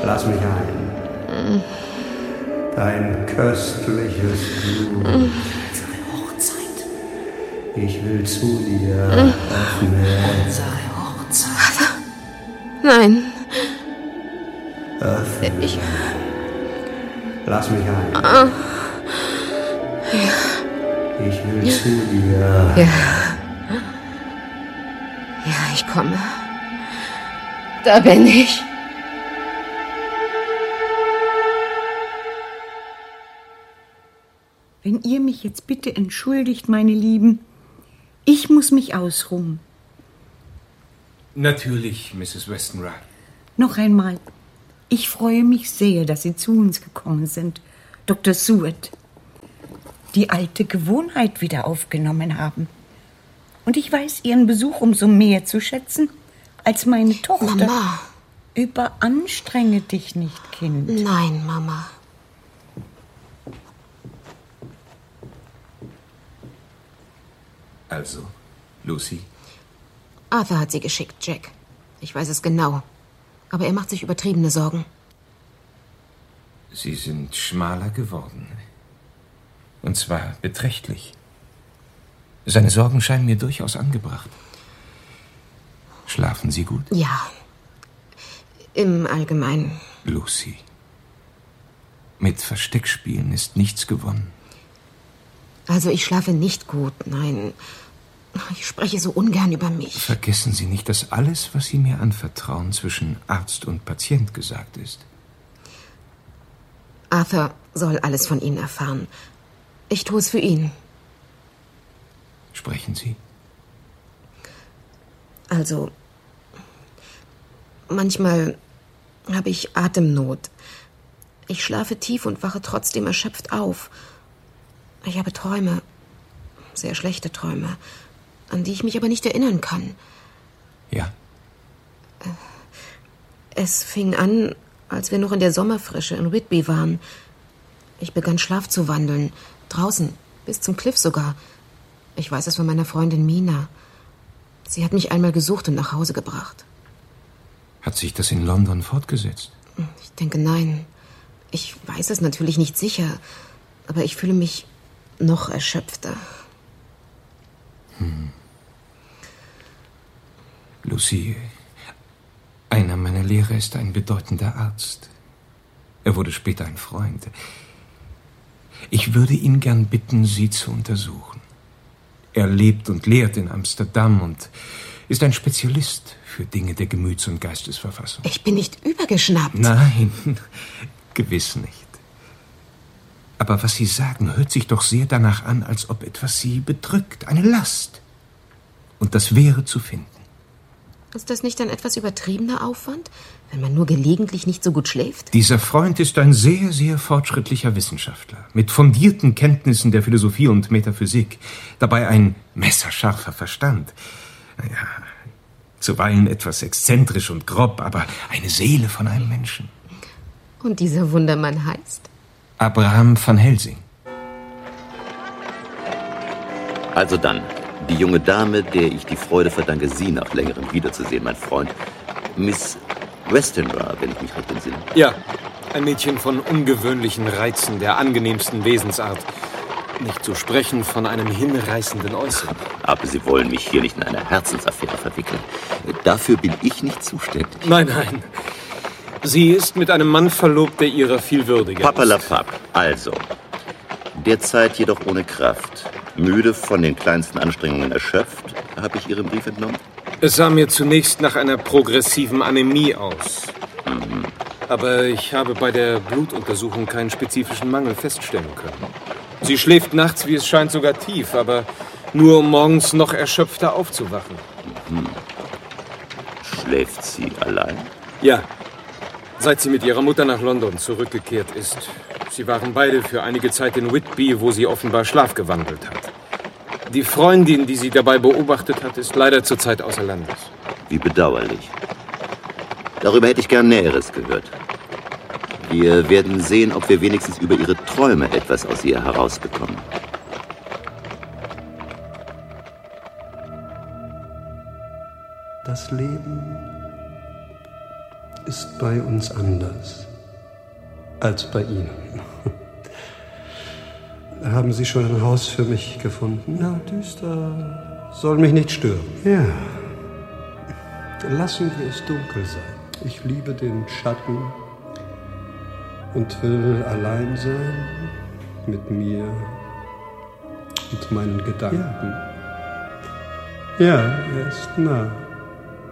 Lass mich ein. Dein köstliches Blut. Unsere Hochzeit. Ich will zu dir öffnen. Unsere Hochzeit. Nein. Öffnen. Lass mich ein. Ich will zu dir. Ja, ich komme. Da bin ich. Wenn ihr mich jetzt bitte entschuldigt, meine Lieben, ich muss mich ausruhen. Natürlich, Mrs. Westenra. Noch einmal, ich freue mich sehr, dass Sie zu uns gekommen sind, Dr. Seward. Die alte Gewohnheit wieder aufgenommen haben. Und ich weiß Ihren Besuch umso mehr zu schätzen, als meine Tochter. Mama. Überanstrenge dich nicht, Kind. Nein, Mama. Also, Lucy? Arthur hat sie geschickt, Jack. Ich weiß es genau. Aber er macht sich übertriebene Sorgen. Sie sind schmaler geworden. Und zwar beträchtlich. Seine Sorgen scheinen mir durchaus angebracht. Schlafen Sie gut? Ja. Im Allgemeinen. Lucy, mit Versteckspielen ist nichts gewonnen. Also ich schlafe nicht gut, nein. Ich spreche so ungern über mich. Vergessen Sie nicht, dass alles, was Sie mir anvertrauen, zwischen Arzt und Patient gesagt ist. Arthur soll alles von Ihnen erfahren. Ich tue es für ihn. Sprechen Sie. Also, manchmal habe ich Atemnot. Ich schlafe tief und wache trotzdem erschöpft auf. Ich habe Träume, sehr schlechte Träume, an die ich mich aber nicht erinnern kann. Ja. Es fing an, als wir noch in der Sommerfrische in Whitby waren. Ich begann Schlaf zu wandeln, draußen, bis zum Cliff sogar. Ich weiß es von meiner Freundin Mina. Sie hat mich einmal gesucht und nach Hause gebracht. Hat sich das in London fortgesetzt? Ich denke, nein. Ich weiß es natürlich nicht sicher, aber ich fühle mich noch erschöpfter. Lucy, einer meiner Lehrer ist ein bedeutender Arzt. Er wurde später ein Freund. Ich würde ihn gern bitten, Sie zu untersuchen. Er lebt und lehrt in Amsterdam und ist ein Spezialist für Dinge der Gemüts- und Geistesverfassung. Ich bin nicht übergeschnappt. Nein, gewiss nicht. Aber was Sie sagen, hört sich doch sehr danach an, als ob etwas Sie bedrückt, eine Last. Und das wäre zu finden. Ist das nicht ein etwas übertriebener Aufwand, wenn man nur gelegentlich nicht so gut schläft? Dieser Freund ist ein sehr, sehr fortschrittlicher Wissenschaftler, mit fundierten Kenntnissen der Philosophie und Metaphysik, dabei ein messerscharfer Verstand. Naja, zuweilen etwas exzentrisch und grob, aber eine Seele von einem Menschen. Und dieser Wundermann heißt? Abraham van Helsing. Also dann, die junge Dame, der ich die Freude verdanke, Sie nach längerem wiederzusehen, mein Freund. Miss Westenra, wenn ich mich recht entsinne. Ja, ein Mädchen von ungewöhnlichen Reizen, der angenehmsten Wesensart. Nicht zu sprechen von einem hinreißenden Äußeren. Aber Sie wollen mich hier nicht in eine Herzensaffäre verwickeln. Dafür bin ich nicht zuständig. Nein, nein. Sie ist mit einem Mann verlobt, der ihrer viel würdiger ist. Papperlapapp. Also, derzeit jedoch ohne Kraft. Müde, von den kleinsten Anstrengungen erschöpft, habe ich Ihren Brief entnommen? Es sah mir zunächst nach einer progressiven Anämie aus. Aber ich habe bei der Blutuntersuchung keinen spezifischen Mangel feststellen können. Sie schläft nachts, wie es scheint, sogar tief, aber nur um morgens noch erschöpfter aufzuwachen. Schläft sie allein? Ja, seit sie mit ihrer Mutter nach London zurückgekehrt ist. Sie waren beide für einige Zeit in Whitby, wo sie offenbar schlafgewandelt hat. Die Freundin, die sie dabei beobachtet hat, ist leider zurzeit außer Landes. Wie bedauerlich. Darüber hätte ich gern Näheres gehört. Wir werden sehen, ob wir wenigstens über ihre Träume etwas aus ihr herausbekommen. Das Leben ist bei uns anders als bei Ihnen. Haben Sie schon ein Haus für mich gefunden? Ja, düster. Soll mich nicht stören. Ja. Lassen wir es dunkel sein. Ich liebe den Schatten und will allein sein mit mir und meinen Gedanken. Ja, er ist nah.